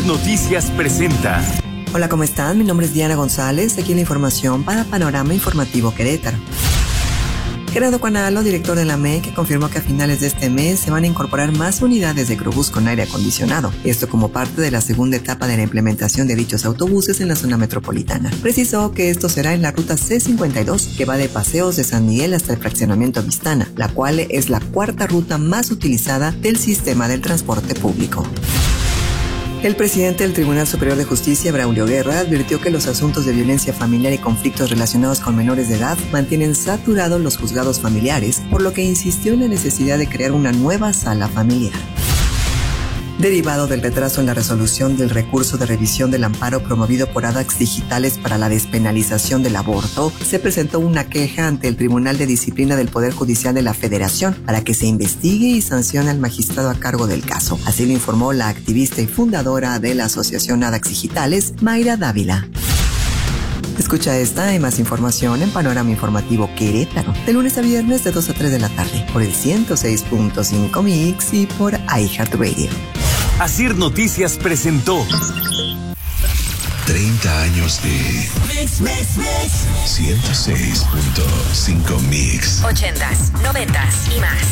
Noticias presenta. Hola, ¿cómo están? Mi nombre es Diana González, aquí la información para Panorama Informativo Querétaro. Gerardo Cuanalo, director de la MEC, confirmó que a finales de este mes se van a incorporar más unidades de Crobús con aire acondicionado, esto como parte de la segunda etapa de la implementación de dichos autobuses en la zona metropolitana. Precisó que esto será en la ruta C52, que va de Paseos de San Miguel hasta el fraccionamiento Vistana, la cual es la cuarta ruta más utilizada del sistema del transporte público. El presidente del Tribunal Superior de Justicia, Braulio Guerra, advirtió que los asuntos de violencia familiar y conflictos relacionados con menores de edad mantienen saturados los juzgados familiares, por lo que insistió en la necesidad de crear una nueva sala familiar. Derivado del retraso en la resolución del recurso de revisión del amparo promovido por ADAX Digitales para la despenalización del aborto, se presentó una queja ante el Tribunal de Disciplina del Poder Judicial de la Federación para que se investigue y sancione al magistrado a cargo del caso. Así lo informó la activista y fundadora de la asociación ADAX Digitales, Mayra Dávila. Escucha esta y más información en Panorama Informativo Querétaro, de lunes a viernes de 2 a 3 de la tarde, por el 106.5 Mix y por iHeartRadio. Asir Noticias presentó 30 años de Mix, mix, mix. 106.5 Mix. 80s, 90s y más.